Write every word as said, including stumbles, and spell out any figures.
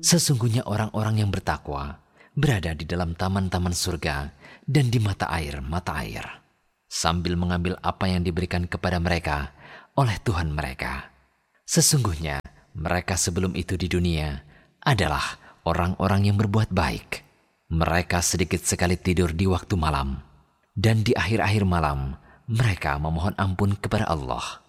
Sesungguhnya orang-orang yang bertakwa berada di dalam taman-taman surga dan di mata air-mata air, sambil mengambil apa yang diberikan kepada mereka oleh Tuhan mereka. Sesungguhnya mereka sebelum itu di dunia adalah orang-orang yang berbuat baik. Mereka sedikit sekali tidur di waktu malam, dan di akhir-akhir malam mereka memohon ampun kepada Allah.